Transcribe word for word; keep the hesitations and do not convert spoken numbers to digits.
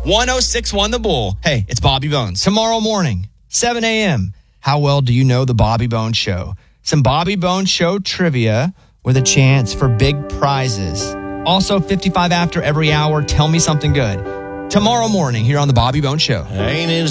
one oh six one The Bull. Hey, it's Bobby Bones. Tomorrow morning, seven a.m. How well do you know the Bobby Bones Show? Some Bobby Bones Show trivia with a chance for big prizes. Also, fifty-five after every hour, Tell Me Something Good. Tomorrow morning here on the Bobby Bones Show. Ain't it